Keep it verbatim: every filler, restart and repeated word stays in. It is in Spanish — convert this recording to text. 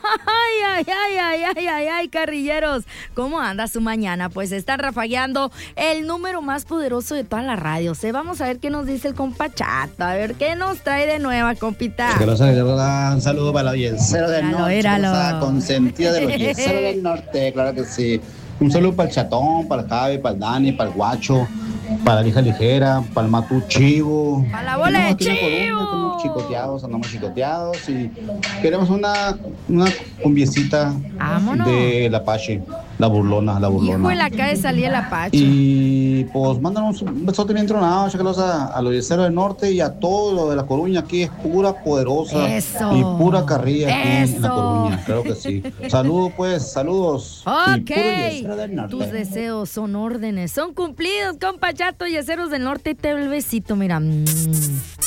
Ay, ay, ay, ay, ay, ay, ay, carrilleros. ¿Cómo anda su mañana? Pues están rafagueando el número más poderoso de toda la radio. ¿sí? Vamos a ver qué nos dice el compa Chato. A ver qué nos trae de nueva, compita. Que los un saludo para la Yesero del Éralo, Norte, éralo. la consentida de los Yeseros del Norte, claro que sí. Un saludo para el Chatón, para el Javi, para el Dani, para el Guacho, para la hija ligera, para el Matú Chivo. Para la bola de Aquí en la Colombia chivo. Estamos chicoteados, andamos chicoteados y queremos una, una cumbiecita Vámonos. del Apache, la burlona, la burlona. Híjole, acá de salir el Apache. Y pues mándanos un besote bien tronado, chácalos a, a los Yeseros del Norte y a todo lo de la Coruña. Aquí es pura poderosa Eso. y pura carrilla aquí en la Eso. Coruña, claro que sí. Saludos pues, saludos. Y Ok, puro Yesero del Norte. tus deseos son órdenes, son cumplidos, compa Chato, Yeseros del Norte. Te doy el besito, mira.